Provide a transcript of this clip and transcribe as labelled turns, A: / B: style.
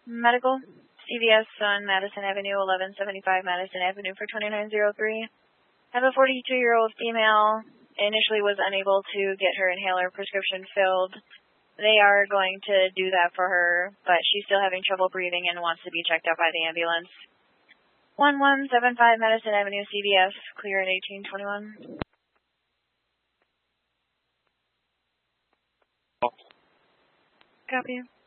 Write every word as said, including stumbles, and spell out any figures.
A: Medical, C V S on Madison Avenue, eleven seventy-five Madison Avenue for twenty-nine oh three. Have a forty-two-year-old female, initially was unable to get her inhaler prescription filled. They are going to do that for her, but she's still having trouble breathing and wants to be checked out by the ambulance. eleven seventy-five Madison Avenue, C V S, clear at eighteen twenty-one. Copy.